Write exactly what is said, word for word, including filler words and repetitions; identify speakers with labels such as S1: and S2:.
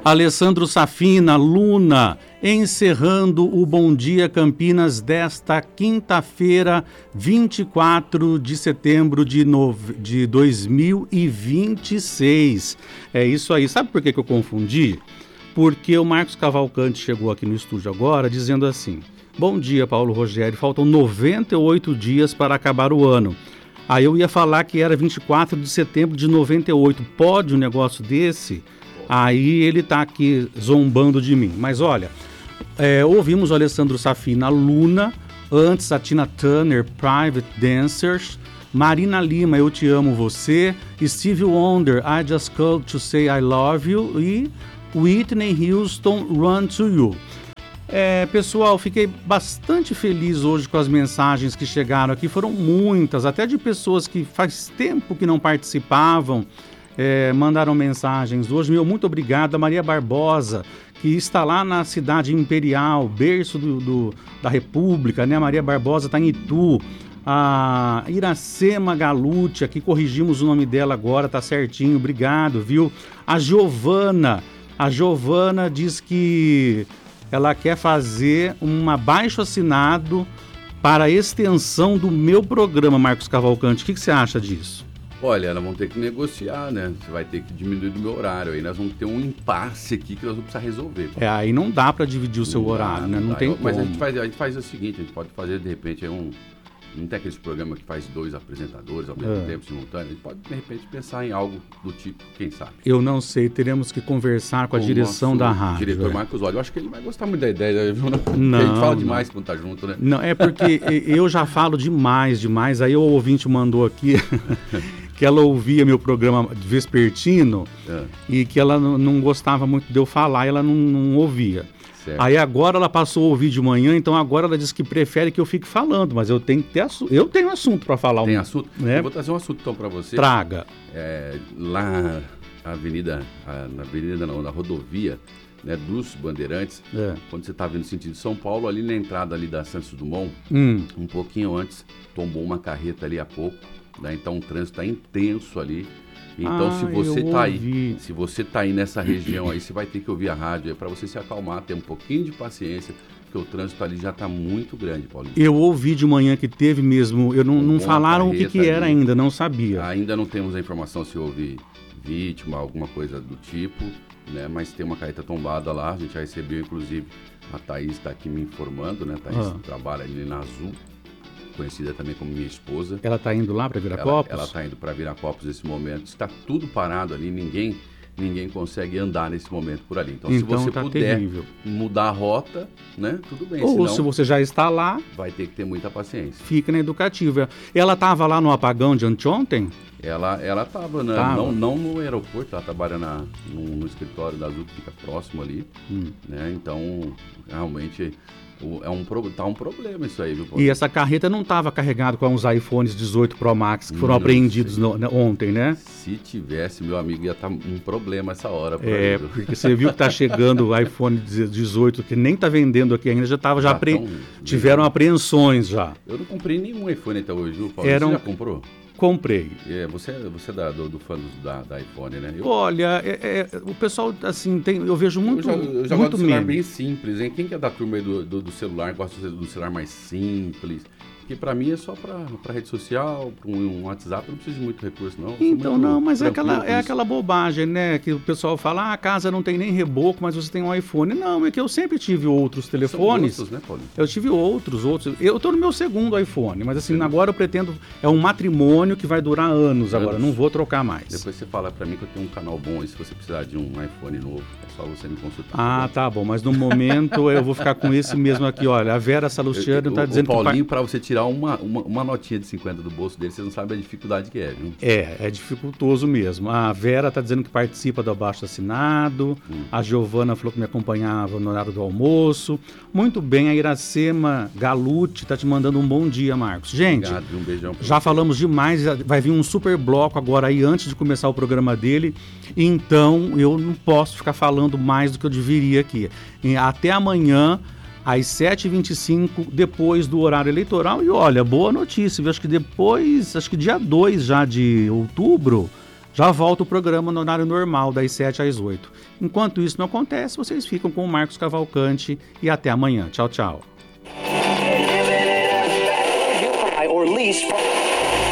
S1: Alessandro Safina, Luna, encerrando o Bom Dia Campinas desta quinta-feira, vinte e quatro de setembro de, no... de dois mil e vinte e seis. É isso aí. Sabe por que que eu confundi? Porque o Marcos Cavalcante chegou aqui no estúdio agora dizendo assim: bom dia, Paulo Rogério, faltam noventa e oito dias para acabar o ano. Aí eu ia falar que era vinte e quatro de setembro de noventa e oito. Pode um negócio desse? Aí ele está aqui zombando de mim. Mas olha, é, ouvimos o Alessandro Safina, Luna, antes a Tina Turner, Private Dancers, Marina Lima, Eu Te Amo Você, Stevie Wonder, I Just Called to Say I Love You e Whitney Houston, Run to You. É, pessoal, fiquei bastante feliz hoje com as mensagens que chegaram aqui, foram muitas, até de pessoas que faz tempo que não participavam. É, mandaram mensagens hoje. Meu muito obrigado a Maria Barbosa, que está lá na cidade imperial, berço do, do, da República, né? A Maria Barbosa está em Itu. A Iracema Galute, aqui corrigimos o nome dela agora, tá certinho, obrigado, viu? A Giovana, a Giovana diz que ela quer fazer um abaixo assinado para a extensão do meu programa, Marcos Cavalcante. O que, que você acha disso?
S2: Olha, nós vamos ter que negociar, né? Você vai ter que diminuir do meu horário. Aí nós vamos ter um impasse aqui que nós vamos precisar resolver.
S1: É, aí não dá para dividir o seu
S2: não
S1: horário,
S2: dá,
S1: né? Não, não tem
S2: Mas
S1: como.
S2: a gente, faz, a gente faz o seguinte, a gente pode fazer, de repente, é um... Não tem aqueles programas que faz dois apresentadores ao mesmo é. tempo, simultâneo. A gente pode, de repente, pensar em algo do tipo, quem sabe?
S1: Eu não sei, teremos que conversar com a
S2: o
S1: direção da rádio.
S2: Diretor
S1: é.
S2: Marcos Olho, eu acho que ele vai gostar muito da ideia. Viu?
S1: Não,
S2: a gente fala
S1: não.
S2: demais quando tá junto, né?
S1: Não, é porque eu já falo demais, demais. Aí o ouvinte mandou aqui que ela ouvia meu programa vespertino é. e que ela não, não gostava muito de eu falar, e ela não, não ouvia. Certo. Aí agora ela passou a ouvir de manhã, então agora ela diz que prefere que eu fique falando, mas eu tenho que ter assunto. Eu tenho assunto para falar.
S2: Tem
S1: um,
S2: assunto?
S1: Né?
S2: Eu vou trazer um assunto então para você.
S1: Traga.
S2: É, lá na avenida, na avenida não, na rodovia, né, dos Bandeirantes, é. quando você está vindo no sentido de São Paulo, ali na entrada ali da Santos Dumont, hum. um pouquinho antes, tombou uma carreta ali há pouco, né, então o trânsito está intenso ali. Então, ah, se você está aí, se você tá aí nessa região aí, você vai ter que ouvir a rádio para você se acalmar, ter um pouquinho de paciência, porque o trânsito ali já está muito grande, Paulinho.
S1: Eu ouvi de manhã que teve mesmo, eu não, um não falaram o que, que era ainda, não sabia.
S2: Ainda não temos a informação se houve vítima, alguma coisa do tipo, né? Mas tem uma carreta tombada lá, a gente já recebeu, inclusive, a Thaís está aqui me informando, né? A Thaís ah. trabalha ali na Azul, conhecida também como minha esposa.
S1: Ela está indo lá para Viracopos?
S2: Ela está indo para Viracopos nesse momento. Está tudo parado ali, ninguém, ninguém consegue andar nesse momento por ali. Então, então se você tá puder terrível. mudar a rota, né, tudo bem.
S1: Ou
S2: senão,
S1: se você já está lá,
S2: vai ter que ter muita paciência.
S1: Fica na educativa. Ela estava lá no apagão de anteontem?
S2: Ela ela estava, né, não, não no aeroporto, ela trabalha na, no, no escritório da Azul, que fica próximo ali. Hum. Né, então, realmente... É um, tá um problema isso aí, viu, Paulo?
S1: E essa carreta não estava carregada com uns iPhones dezoito Pro Max que foram não apreendidos no, no, ontem, né?
S2: Se tivesse, meu amigo, ia estar tá um problema essa hora.
S1: É, aí, porque você viu que está chegando o iPhone dezoito, que nem está vendendo aqui ainda, já estava já, já apre... tiveram apreensões já.
S2: Eu não comprei nenhum iPhone até hoje, viu, Paulo?
S1: Eram...
S2: Você já comprou?
S1: Comprei.
S2: É, você você é da, do, do fã da, da iPhone, né? Eu...
S1: Olha, é, é, o pessoal, assim, tem, eu vejo muito.
S2: Eu já, eu já
S1: muito
S2: gosto do celular
S1: meme.
S2: bem simples, hein? Quem que é da turma aí do, do, do celular, gosta do celular mais simples? Porque pra mim é só pra, pra rede social, pra um, um WhatsApp, eu não preciso de muito recurso, não.
S1: Então, não, mas é aquela, é aquela bobagem, né? Que o pessoal fala, ah, a casa não tem nem reboco, mas você tem um iPhone. Não, é que eu sempre tive outros telefones.
S2: São gostos, né, Paulo?
S1: Eu tive outros, outros. Eu tô no meu segundo iPhone, mas assim, Sim. agora eu pretendo. É um matrimônio que vai durar anos agora, anos. Não vou trocar mais.
S2: Depois você fala pra mim que eu tenho um canal bom e se você precisar de um iPhone novo, é só você me consultar.
S1: Ah, tá bom, mas no momento eu vou ficar com esse mesmo aqui, olha. A Vera Salustiano tá dizendo
S2: que. O Paulinho,
S1: que...
S2: pra você tirar uma, uma, uma notinha de cinquenta do bolso dele, vocês não sabem a dificuldade que é, viu?
S1: É, é dificultoso mesmo. A Vera tá dizendo que participa do abaixo assinado, hum. a Giovana falou que me acompanhava no horário do almoço. Muito bem, a Iracema Galute tá te mandando um bom dia, Marcos. Gente,
S2: Obrigado, um beijão pra
S1: já
S2: você.
S1: Falamos demais, vai vir um super bloco agora aí antes de começar o programa dele, então eu não posso ficar falando mais do que eu deveria aqui. Até amanhã, às sete e vinte e cinco, depois do horário eleitoral. E olha, boa notícia, viu? Acho que depois, acho que dia dois já de outubro, Já volta o programa no horário normal, das sete às oito. Enquanto isso não acontece, vocês ficam com o Marcos Cavalcante e até amanhã. Tchau, tchau.